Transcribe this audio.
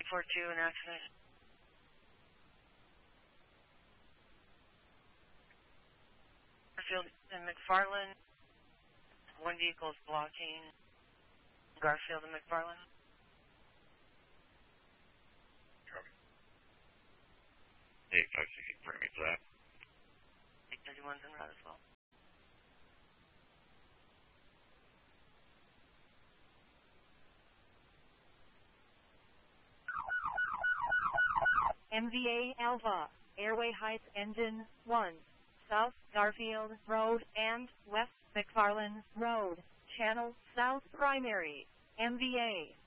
1042, an accident. Garfield and McFarland. One vehicle is blocking Garfield and McFarland. Copy. 856, bring me to that. 831's en route as well. MVA Alpha, Airway Heights Engine 1, South Garfield Road and West McFarland Road, Channel South Primary, MVA.